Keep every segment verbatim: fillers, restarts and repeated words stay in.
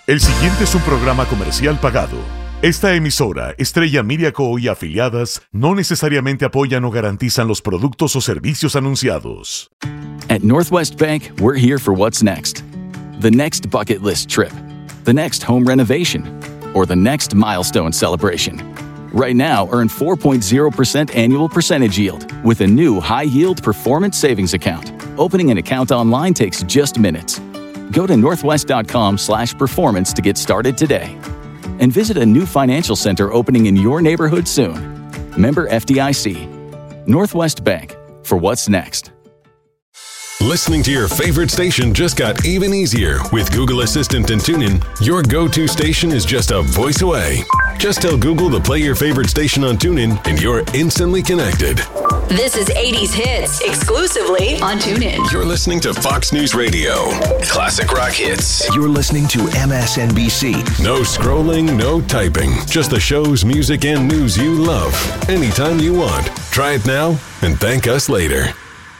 El siguiente es un programa comercial pagado. Esta emisora, Estrella Media Co. y afiliadas, no necesariamente apoyan o garantizan los productos o servicios anunciados. At Northwest Bank, we're here for what's next. The next bucket list trip, the next home renovation, or the next milestone celebration. Right now, earn four point zero percent annual percentage yield with a new high-yield performance savings account. Opening an account online takes just minutes. Go to northwest.com slash performance to get started today. And visit a new financial center opening in your neighborhood soon. Member F D I C. Northwest Bank, for what's next. Listening to your favorite station just got even easier. With Google Assistant and TuneIn, your go-to station is just a voice away. Just tell Google to play your favorite station on TuneIn and you're instantly connected. This is eighties Hits, exclusively on TuneIn. You're listening to Fox News Radio. Classic rock hits. You're listening to M S N B C. No scrolling, no typing. Just the shows, music, and news you love. Anytime you want. Try it now and thank us later.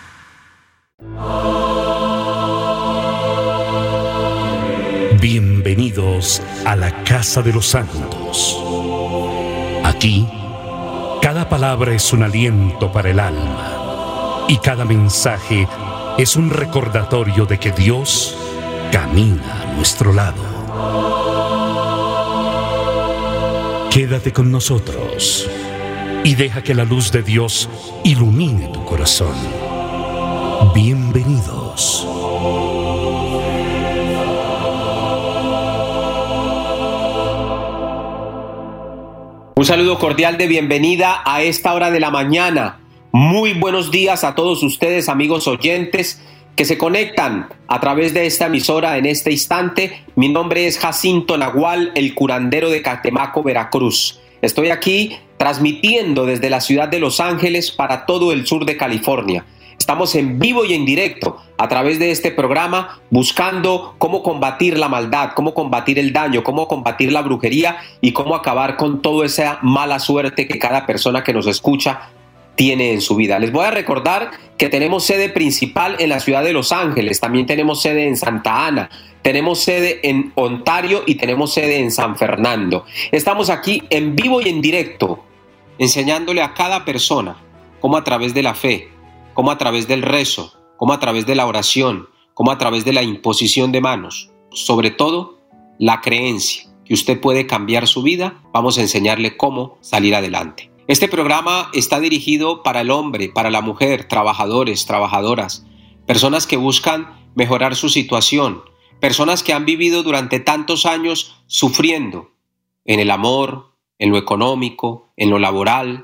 Bienvenidos a la Casa de los Santos. Aquí, cada palabra es un aliento para el alma y cada mensaje es un recordatorio de que Dios camina a nuestro lado. Quédate con nosotros y deja que la luz de Dios ilumine tu corazón. Bienvenidos. Un saludo cordial de bienvenida a esta hora de la mañana. Muy buenos días a todos ustedes, amigos oyentes, que se conectan a través de esta emisora en este instante. Mi nombre es Jacinto Nagual, el curandero de Catemaco, Veracruz. Estoy aquí transmitiendo desde la ciudad de Los Ángeles para todo el sur de California. Estamos en vivo y en directo a través de este programa buscando cómo combatir la maldad, cómo combatir el daño, cómo combatir la brujería y cómo acabar con toda esa mala suerte que cada persona que nos escucha tiene en su vida. Les voy a recordar que tenemos sede principal en la ciudad de Los Ángeles, también tenemos sede en Santa Ana, tenemos sede en Ontario y tenemos sede en San Fernando. Estamos aquí en vivo y en directo enseñándole a cada persona cómo a través de la fe, como a través del rezo, como a través de la oración, como a través de la imposición de manos, sobre todo la creencia que usted puede cambiar su vida, vamos a enseñarle cómo salir adelante. Este programa está dirigido para el hombre, para la mujer, trabajadores, trabajadoras, personas que buscan mejorar su situación, personas que han vivido durante tantos años sufriendo en el amor, en lo económico, en lo laboral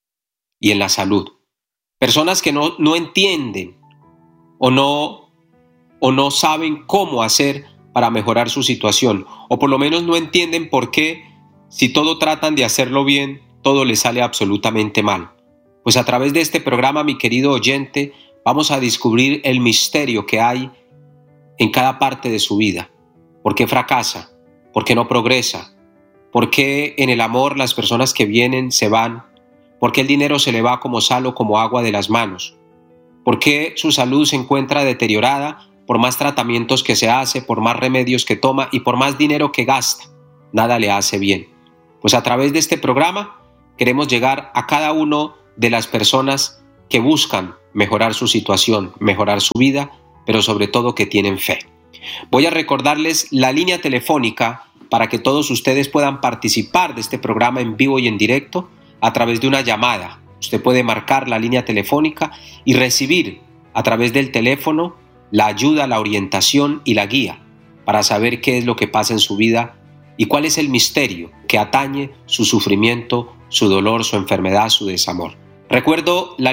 y en la salud. Personas que no, no entienden o no, o no saben cómo hacer para mejorar su situación, o por lo menos no entienden por qué, si todo tratan de hacerlo bien, todo les sale absolutamente mal. Pues a través de este programa, mi querido oyente, vamos a descubrir el misterio que hay en cada parte de su vida. ¿Por qué fracasa? ¿Por qué no progresa? ¿Por qué en el amor las personas que vienen se van? ¿Por qué el dinero se le va como sal o como agua de las manos? ¿Por qué su salud se encuentra deteriorada por más tratamientos que se hace, por más remedios que toma y por más dinero que gasta? Nada le hace bien. Pues a través de este programa queremos llegar a cada una de las personas que buscan mejorar su situación, mejorar su vida, pero sobre todo que tienen fe. Voy a recordarles la línea telefónica para que todos ustedes puedan participar de este programa en vivo y en directo a través de una llamada. Usted puede marcar la línea telefónica y recibir a través del teléfono la ayuda, la orientación y la guía para saber qué es lo que pasa en su vida y cuál es el misterio que atañe su sufrimiento, su dolor, su enfermedad, su desamor. Recuerdo la